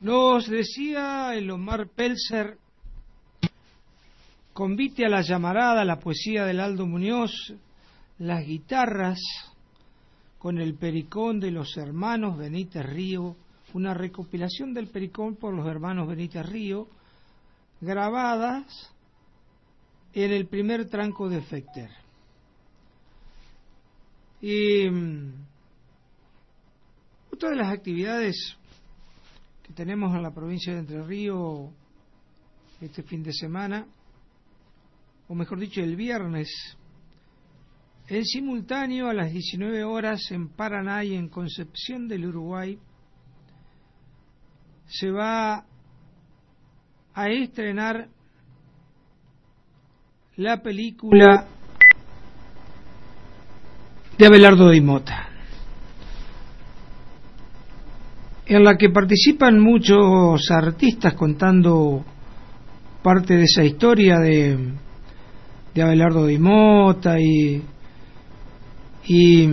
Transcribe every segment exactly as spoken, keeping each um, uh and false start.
Nos decía el Omar Pelzer, convite a la llamarada, la poesía del Aldo Muñoz, las guitarras, con el pericón de los hermanos Benítez Río, una recopilación del pericón por los hermanos Benítez Río, grabadas en el primer tranco de Fecter. Y otra de las actividades que tenemos en la provincia de Entre Ríos este fin de semana, o mejor dicho el viernes, en simultáneo a las diecinueve horas en Paraná y en Concepción del Uruguay, se va a estrenar la película de Abelardo Di Mota, en la que participan muchos artistas contando parte de esa historia de, de Abelardo Di Mota y, y,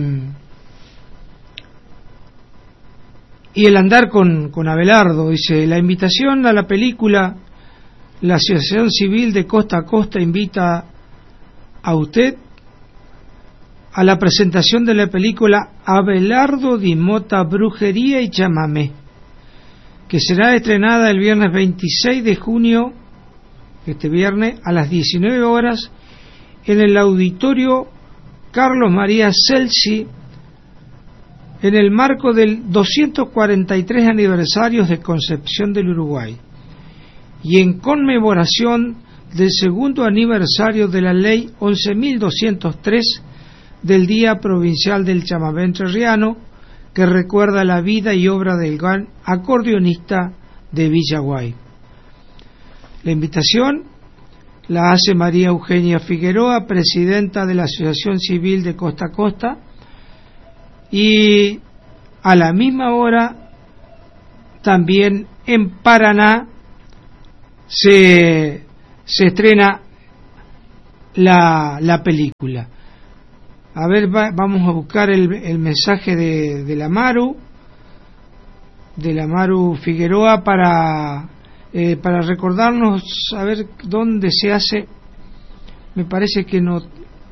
y el andar con, con Abelardo. Dice: la invitación a la película, la Asociación Civil de Costa a Costa invita a usted a la presentación de la película Abelardo Di Mota, Brujería y Chamamé, que será estrenada el viernes veintiséis de junio, este viernes, a las diecinueve horas, en el Auditorio Carlos María Celsi, en el marco del doscientos cuarenta y tres aniversario de Concepción del Uruguay y en conmemoración del segundo aniversario de la Ley once mil doscientos tres del Día Provincial del Chamamé Entrerriano, que recuerda la vida y obra del gran acordeonista de Villaguay. La invitación la hace María Eugenia Figueroa, presidenta de la Asociación Civil de Costa a Costa, y a la misma hora también en Paraná se, se estrena la, la película. A ver, va, vamos a buscar el, el mensaje de, de la Maru, de la Maru Figueroa para eh, para recordarnos a ver dónde se hace. Me parece que no,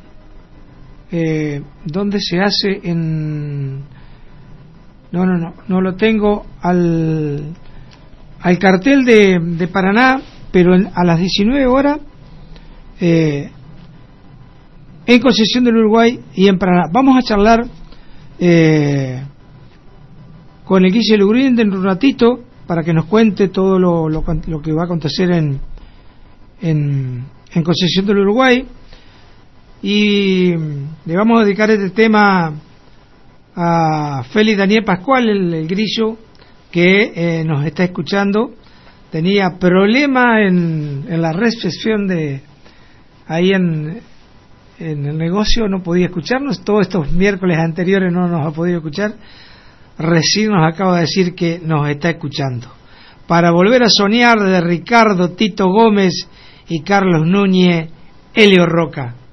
eh, dónde se hace en, no, no, no, no lo tengo al al cartel de, de Paraná, pero en, a las diecinueve horas. Eh, en Concepción del Uruguay y en Paraná. Vamos a charlar eh, con el Guille Lugrind en un ratito para que nos cuente todo lo, lo, lo que va a acontecer en, en, en Concepción del Uruguay, y le vamos a dedicar este tema a Félix Daniel Pascual, el, el grillo que eh, nos está escuchando. Tenía problema en, en la recepción de ahí en en el negocio, no podía escucharnos, todos estos miércoles anteriores no nos ha podido escuchar, recién nos acaba de decir que nos está escuchando. Para volver a soñar, de Ricardo Tito Gómez y Carlos Núñez, Helio Roca.